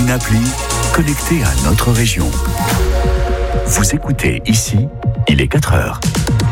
une appli connectée à notre région. Vous écoutez ici, il est 4 heures.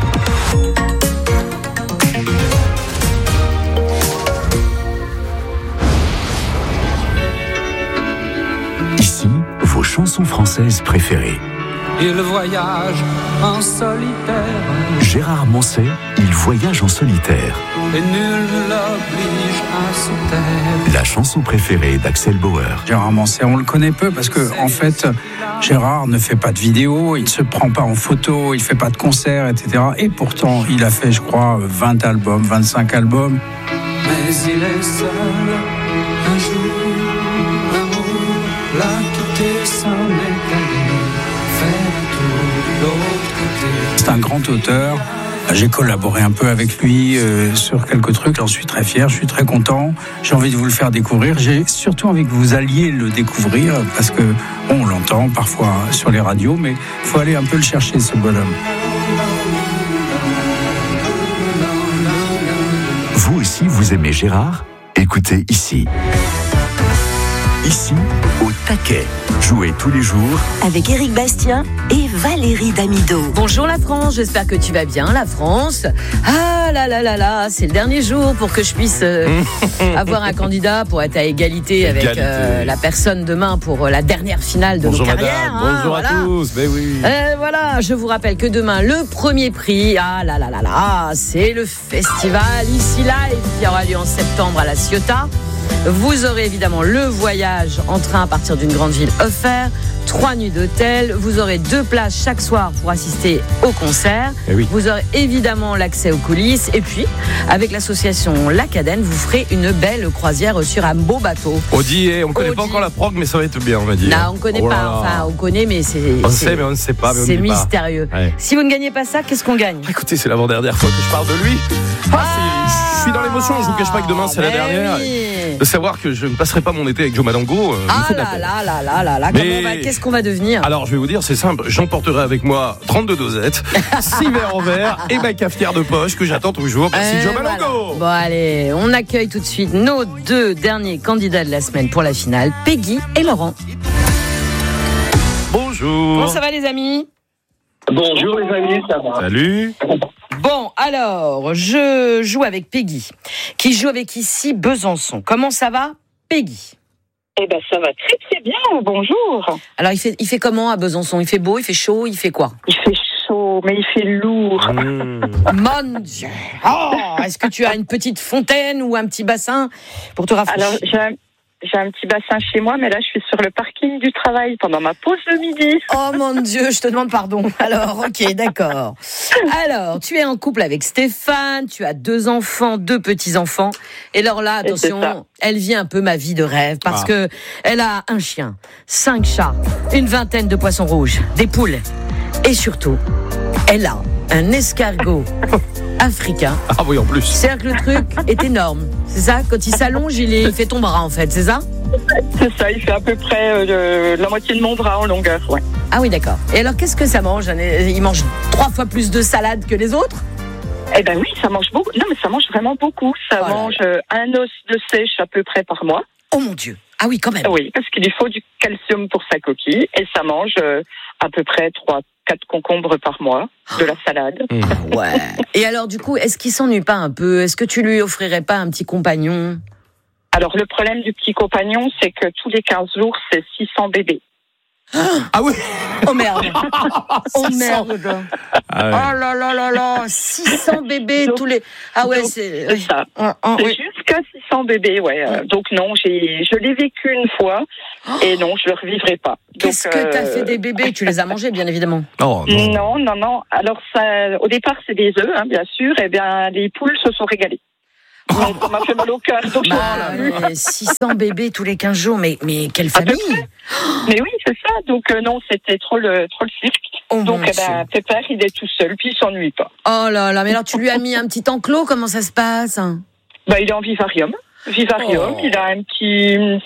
Ici, vos chansons françaises préférées. Il voyage en solitaire. Gérard Moncey, il voyage en solitaire. Et nul ne l'oblige à se taire. La chanson préférée d'Axel Bauer. Gérard Moncey, on le connaît peu parce que, en fait, Gérard ne fait pas de vidéos, il ne se prend pas en photo, il ne fait pas de concerts, etc. Et pourtant, il a fait, je crois, 20 albums, 25 albums. Mais il est seul, un jour, l'amour l'a quitté, s'en est allé, faire un tour de l'autre côté. C'est un grand auteur. J'ai collaboré un peu avec lui sur quelques trucs. J'en suis très fier, je suis très content. J'ai envie de vous le faire découvrir. J'ai surtout envie que vous alliez le découvrir parce que on l'entend parfois sur les radios, mais il faut aller un peu le chercher, ce bonhomme. Vous aussi, vous aimez Gérard ? Écoutez ici. Ici, au taquet. Jouez tous les jours avec Éric Bastien et Valérie Damido. Bonjour la France, j'espère que tu vas bien la France. Ah là là là là, c'est le dernier jour pour que je puisse avoir un candidat pour être à égalité avec la personne demain pour la dernière finale de nos carrières. Bonjour à tous, mais oui. Voilà, je vous rappelle que demain, le premier prix, ah là là là là, c'est le festival Ici Live qui aura lieu en septembre à La Ciotat. Vous aurez évidemment le voyage en train à partir d'une grande ville offert, 3 nuits d'hôtel, vous aurez 2 places chaque soir pour assister au concert, vous aurez évidemment l'accès aux coulisses et puis avec l'association Lacadène, vous ferez une belle croisière sur un beau bateau. On ne connaît pas encore la prog, mais ça va être bien, on va dire. Non, on ne connaît pas, enfin on connaît, mais c'est... On sait, mais on ne sait pas. Mais c'est mystérieux. Ouais. Si vous ne gagnez pas ça, qu'est-ce qu'on gagne ? Écoutez, c'est l'avant-dernière fois que je parle de lui. Je suis dans l'émotion, je vous cache pas que demain c'est la dernière. De savoir que je ne passerai pas mon été avec Joe Madango. Qu'est-ce qu'on va devenir ? Alors je vais vous dire, c'est simple, j'emporterai avec moi 32 dosettes, 6 verres en verre et ma cafetière de poche que j'attends toujours. Merci Joe Madango. Bon allez, on accueille tout de suite nos 2 derniers candidats de la semaine pour la finale, Peggy et Laurent. Bonjour. Comment ça va les amis ? Bonjour les amis, ça va ? Salut. Bon, alors, je joue avec Peggy, qui joue avec ici Besançon. Comment ça va, Peggy ? Eh ben, ça va très très bien, bonjour. Alors, il fait comment à Besançon ? Il fait beau, il fait chaud, il fait quoi ? Il fait chaud, mais il fait lourd. Mon Dieu. Est-ce que tu as une petite fontaine ou un petit bassin pour te rafraîchir ? Alors, j'ai un petit bassin chez moi, mais là, je suis sur le parking du travail pendant ma pause de midi. Oh mon Dieu, je te demande pardon. Alors, ok, d'accord. Alors, tu es en couple avec Stéphane, tu as 2 enfants, 2 petits-enfants. Et alors là, attention, elle vit un peu ma vie de rêve parce que elle a un chien, 5 chats, une vingtaine de poissons rouges, des poules. Et surtout, elle a un escargot africain. Ah oui, en plus. C'est-à-dire que le truc est énorme. C'est ça ? Quand il s'allonge, il fait ton bras, en fait. C'est ça ? C'est ça, il fait à peu près la moitié de mon bras en longueur, ouais. Ah oui, d'accord. Et alors, qu'est-ce que ça mange ? Il mange 3 fois plus de salade que les autres ? Eh ben oui, ça mange beaucoup. Non, mais ça mange vraiment beaucoup. Ça mange un os de sèche à peu près par mois. Oh mon Dieu. Ah oui, quand même. Oui, parce qu'il lui faut du calcium pour sa coquille. Et ça mange à peu près 3-4 concombres par mois, de la salade. Ouais. Et alors, du coup, est-ce qu'il s'ennuie pas un peu ? Est-ce que tu lui offrirais pas un petit compagnon ? Alors, le problème du petit compagnon, c'est que tous les 15 jours, c'est 600 bébés. Ah oui. Oh merde. Oh merde. Ah ouais. Oh là là là là. 600 bébés tous les... Ah ouais, c'est ça. C'est jusqu'à 600 bébés, ouais. Donc non, je l'ai vécu une fois et non, je le revivrai pas. Qu'est-ce que t'as fait des bébés ? Tu les as mangés, bien évidemment. Non. Alors, ça, au départ, c'est des œufs, hein, bien sûr. Et bien, les poules se sont régalées. Ça m'a fait mal au cœur. 600 bébés tous les 15 jours, mais quelle famille. Mais oui, c'est ça. Donc non, c'était trop le cirque. Donc Pépère, il est tout seul, puis il s'ennuie pas. Oh là là, mais alors tu lui as mis un petit enclos, comment ça se passe ? Il est en vivarium. Il a une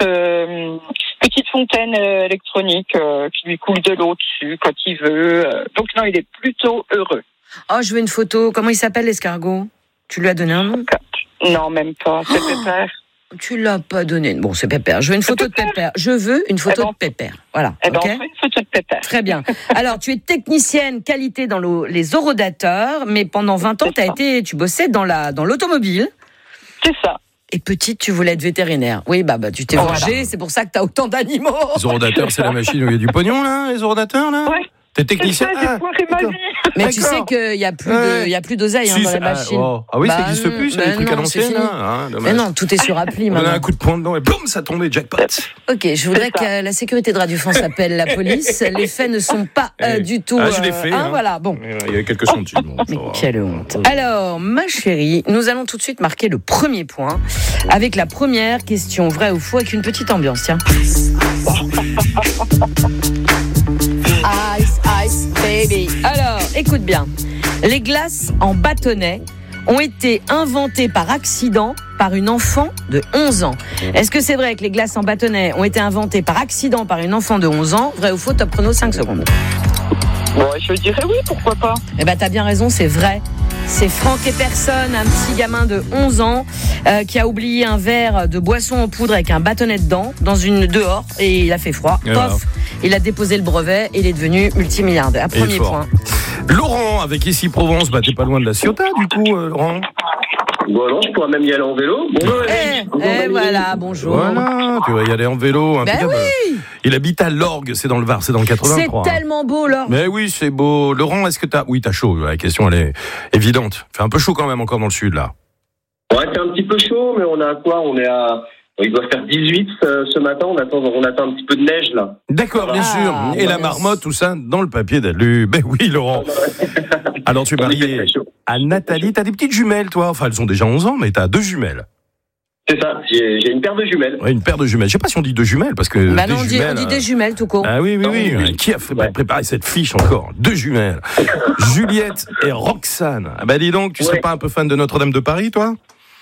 petite fontaine électronique qui lui coule de l'eau dessus quand il veut. Donc non, il est plutôt heureux. Oh, je veux une photo. Comment il s'appelle l'escargot ? Tu lui as donné un nom ? Non, même pas. C'est Pépère. Tu l'as pas donné. Bon, c'est Pépère. Je veux une photo de Pépère. Je veux une photo de Pépère. Voilà. Eh ben, ok. on fait une photo de Pépère. Très bien. Alors, tu es technicienne qualité dans les orodateurs, mais pendant 20 ans, tu bossais dans l'automobile. C'est ça. Et petite, tu voulais être vétérinaire. Oui, bah tu t'es vengée, c'est pour ça que tu as autant d'animaux. Les orodateurs, c'est la machine où il y a du pognon, là, les orodateurs, là. Ouais. T'es technicien. C'est ça, j'ai foiré ma vie. Mais tu sais qu'il n'y a plus d'oseille Si, dans les machines. Ah oui, ça n'existe plus, c'est des trucs à l'ancienne. Mais non, tout est sur appli On a maintenant. un coup de poing dedans et boum, ça tombait, jackpot. Ok, je voudrais que la sécurité de Radio France appelle la police. Les faits ne sont pas du tout... je l'ai fait. Voilà, bon. Il y a quelques centimes. Mais quelle honte. Alors, ma chérie, nous allons tout de suite marquer le premier point avec la première question, vrai ou faux, avec une petite ambiance, tiens. Ice, ice, baby. Alors, écoute bien. Les glaces en bâtonnet ont été inventées par accident par une enfant de 11 ans. Est-ce que c'est vrai que les glaces en bâtonnet ont été inventées par accident par une enfant de 11 ans? Vrai ou faux? Top chrono, 5 secondes. Bon, je dirais oui, pourquoi pas. Eh ben, t'as bien raison, c'est vrai. C'est Franck Epperson, un petit gamin de 11 ans, qui a oublié un verre de boisson en poudre avec un bâtonnet dedans, dehors, et il a fait froid. Et Pof, voilà. il a déposé le brevet et il est devenu multimilliardaire. Et Premier fort. point. Laurent, avec Ici Provence, t'es pas loin de la Ciotat, du coup, Laurent. Bon, non, je pourrais même y aller en vélo. Bonjour, Voilà, bonjour. Voilà, tu vas y aller en vélo. Ben oui. Il habite à Lorgues, c'est dans le Var, c'est dans le 83. C'est tellement beau, Laure. Mais oui, c'est beau. Laurent, est-ce que t'as... Oui, t'as chaud, la question, elle est évidente. Fait un peu chaud quand même encore dans le sud, là. Ouais, c'est un petit peu chaud, mais on est à quoi? Il doit faire 18 ce matin, on attend un petit peu de neige, là. D'accord, bien sûr. Et la marmotte, tout ça, dans le papier d'alu. Ben oui, Laurent. Alors, tu es marié à Nathalie. T'as des petites jumelles, toi? Enfin, elles ont déjà 11 ans, mais t'as 2 jumelles. C'est ça, j'ai une paire de jumelles. Ouais, une paire de jumelles. Je sais pas si on dit 2 jumelles, parce que. Bah non, on dit des jumelles, tout court. Ah oui. Qui a préparé cette fiche encore? 2 jumelles. Juliette et Roxane. Ah bah dis donc, tu serais pas un peu fan de Notre-Dame de Paris, toi?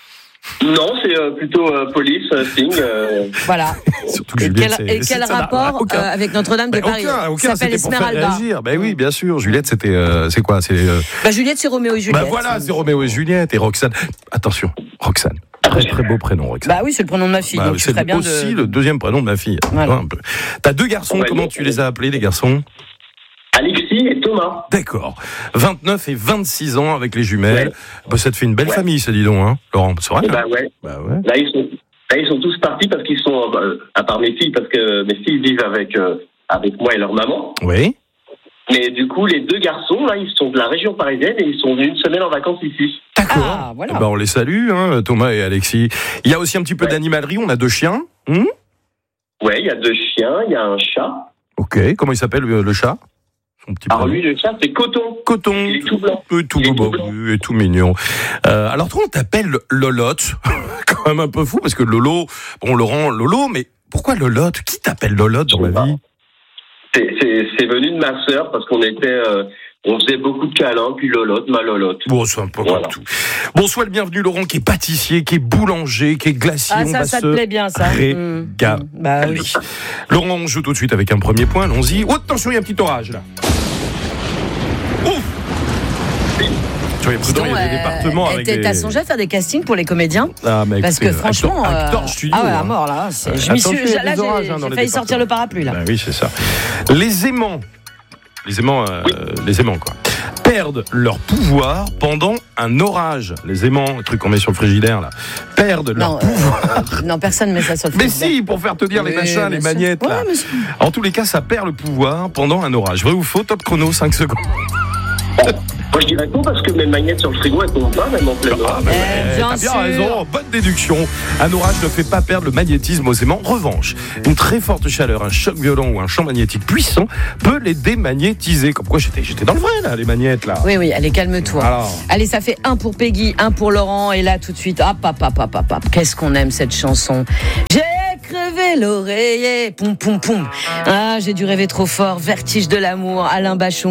Non, c'est plutôt police, thing. Voilà. Surtout que Et Juliette, quel rapport avec Notre-Dame de Paris? Aucun, Ça s'appelle c'était pour faire Esmeralda. réagir. Ben oui, bien sûr. Juliette, c'était, c'est quoi? Bah, Juliette, c'est Roméo et Juliette. Bah voilà, c'est Roméo et Juliette et Roxane. Attention, Roxane. Très très beau prénom, Roxane. Bah oui, c'est le prénom de ma fille. Donc tu c'est ferais bien aussi le deuxième prénom de ma fille. Voilà. Un peu. T'as 2 garçons, comment tu les as appelés, les garçons? Alexis et Thomas. D'accord. 29 et 26 ans avec les jumelles. Bah, ça te fait une belle famille, ça, dis donc, hein, Laurent. C'est vrai? Bah ouais. Là, ils sont tous partis parce qu'ils sont, à part mes filles, parce que mes filles vivent avec moi et leur maman. Oui. Mais du coup, les 2 garçons, là, ils sont de la région parisienne et ils sont venus une semaine en vacances ici. D'accord. Ah, voilà. On les salue, hein, Thomas et Alexis. Il y a aussi un petit peu d'animalerie. On a 2 chiens. Ouais, il y a 2 chiens, il y a un chat. Ok. Comment il s'appelle, le chat? Alors lui, le chat, c'est Coton. Coton. Il est tout blanc. Et tout mignon. Alors toi, on t'appelle Lolotte. Quand même un peu fou, parce que Lolo, bon, Laurent, Lolo, mais pourquoi Lolotte? Qui t'appelle Lolotte dans la vie? C'est venu de ma sœur, parce qu'on était... on faisait beaucoup de câlins, puis Lolotte, ma Lolotte. Bon, c'est un peu comme tout. Bon, sois le bienvenu, Laurent, qui est pâtissier, qui est boulanger, qui est glacier. Ah, ça te plaît bien, ça. Régaler. Bah oui. Laurent, on joue tout de suite avec un premier point, allons-y. Oh, attention, il y a un petit orage, là. Ouf! Soyez prudents, il y a des départements avec t'as songé à faire des castings pour les comédiens? Ah, mais parce que franchement, Acteur studio, la mort là. J'ai failli sortir le parapluie là. Bah oui, c'est ça. Les aimants, quoi, perdent leur pouvoir pendant un orage. Les aimants, le truc qu'on met sur le frigidaire là, perdent leur pouvoir. Non, personne met ça sur le Mais frigidaire. si, pour faire te dire les machins, les magnettes là. Ouais, En tous les cas, ça perd le pouvoir pendant un orage. Vrai ou faux? Top chrono, 5 secondes. Moi, je dirais non, parce que mes magnettes sur le frigo, elles tombent pas, même en plein orage. Bien T'as bien sûr. raison, bonne déduction. Un orage ne fait pas perdre le magnétisme aux aimants. En revanche, une très forte chaleur, un choc violent ou un champ magnétique puissant peut les démagnétiser. Comme quoi, j'étais dans le vrai, là, les magnettes, là. Oui, allez, calme-toi. Alors. Allez, ça fait 1 pour Peggy, 1 pour Laurent, et là, tout de suite, hop. Qu'est-ce qu'on aime cette chanson. J'ai crevé l'oreiller, poum, poum, poum. Ah, j'ai dû rêver trop fort, vertige de l'amour, Alain Bachung.